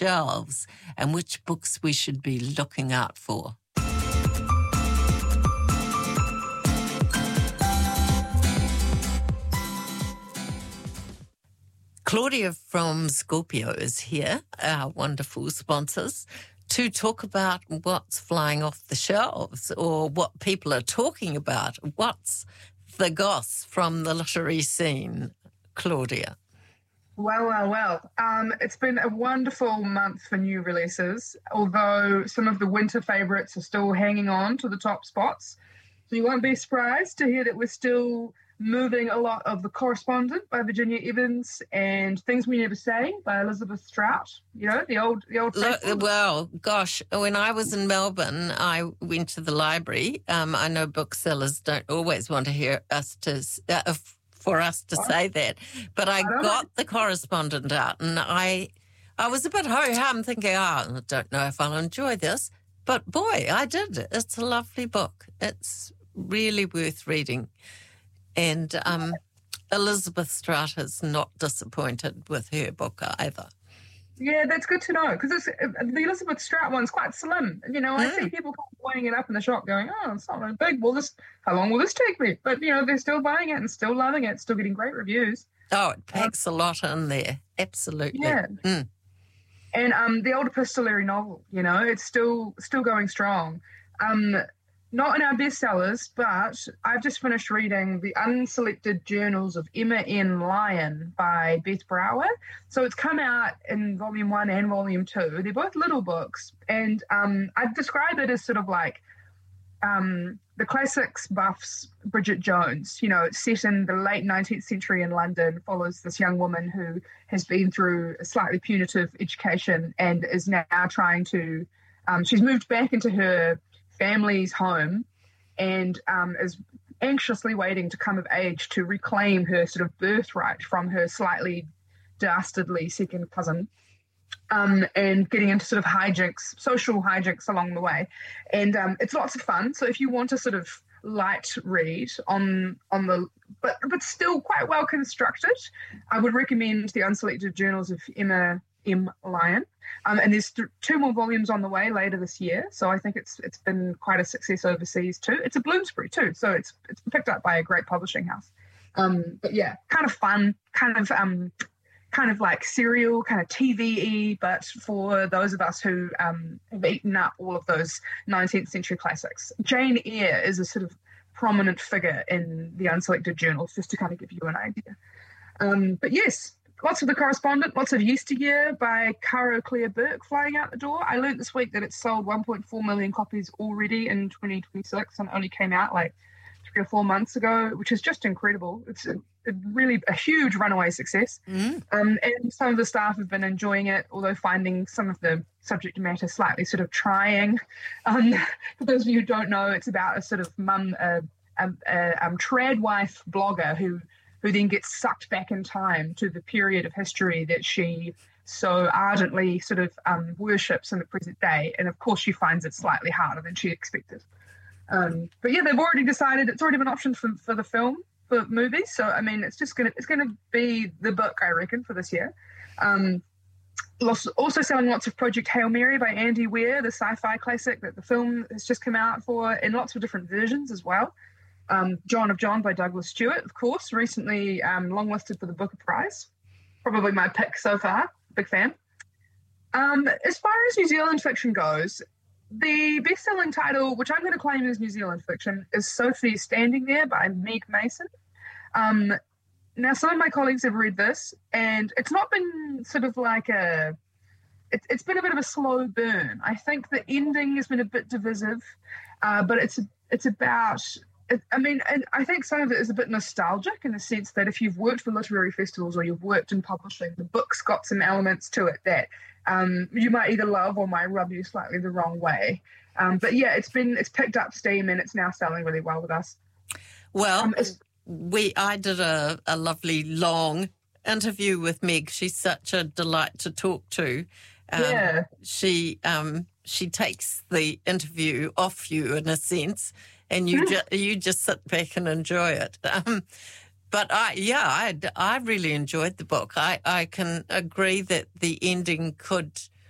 shelves and which books we should be looking out for. Claudia from Scorpio is here, our wonderful sponsors, to talk about what's flying off the shelves or what people are talking about. What's the goss from the literary scene, Claudia? Well. It's been a wonderful month for new releases, although some of the winter favourites are still hanging on to the top spots. So you won't be surprised to hear that we're still moving a lot of The Correspondent by Virginia Evans and Things We Never Say by Elizabeth Strout. You know, the old. Well, gosh, when I was in Melbourne, I went to the library. I know booksellers don't always want to hear us for us to say that, but I got The Correspondent out, and I was a bit ho-hum thinking, I don't know if I'll enjoy this, but boy, I did. It's a lovely book. It's really worth reading. And Elizabeth Strout is not disappointed with her book either. Yeah, that's good to know, because the Elizabeth Strout one's quite slim. You know, I see people weighing it up in the shop going, it's not very big. Well, how long will this take me? But, you know, they're still buying it and still loving it, still getting great reviews. Oh, it packs a lot in there. Absolutely. Yeah. And the old epistolary novel, you know, it's still going strong. Not in our bestsellers, but I've just finished reading The Unselected Journals of Emma N. Lyon by Beth Brower. So it's come out in Volume 1 and Volume 2. They're both little books. And I'd describe it as sort of like the classics buffs Bridget Jones. You know, it's set in the late 19th century in London, follows this young woman who has been through a slightly punitive education and is now trying to she's moved back into her family's home and is anxiously waiting to come of age to reclaim her sort of birthright from her slightly dastardly second cousin, and getting into sort of hijinks, social hijinks along the way. And it's lots of fun. So if you want a sort of light read on the but still quite well constructed, I would recommend The Unselected Journals of Emma M. Lyon. And there's 2 more volumes on the way later this year, so I think it's been quite a success overseas too. It's a Bloomsbury too, so it's picked up by a great publishing house. But yeah, kind of fun, kind of like serial, kind of TV-y, but for those of us who have eaten up all of those 19th century classics. Jane Eyre is a sort of prominent figure in The Unselected Journals, just to kind of give you an idea. But yes. Lots of The Correspondent, lots of Yesteryear by Caro Claire Burke flying out the door. I learned this week that it's sold 1.4 million copies already in 2026 and only came out like 3 or 4 months ago, which is just incredible. It's really a huge runaway success. And some of the staff have been enjoying it, although finding some of the subject matter slightly sort of trying. For those of you who don't know, it's about a sort of trad wife blogger who then gets sucked back in time to the period of history that she so ardently sort of worships in the present day. And of course she finds it slightly harder than she expected. But yeah, they've already decided it's already been optioned for the film, for movies. So, I mean, it's going to be the book, I reckon, for this year. Also selling lots of Project Hail Mary by Andy Weir, the sci-fi classic that the film has just come out for, in lots of different versions as well. John of John by Douglas Stewart, of course, recently longlisted for the Booker Prize. Probably my pick so far. Big fan. As far as New Zealand fiction goes, the best-selling title, which I'm going to claim is New Zealand fiction, is Sophie Standing There by Meg Mason. Now, some of my colleagues have read this, and it's not been sort of like it's been a bit of a slow burn. I think the ending has been a bit divisive, but it's about... and I think some of it is a bit nostalgic in the sense that if you've worked for literary festivals or you've worked in publishing, the book's got some elements to it that you might either love or might rub you slightly the wrong way. But yeah, it's picked up steam and it's now selling really well with us. Well, I did a lovely long interview with Meg. She's such a delight to talk to. Yeah. She takes the interview off you in a sense, and you just sit back and enjoy it. But I really enjoyed the book. I can agree that the ending could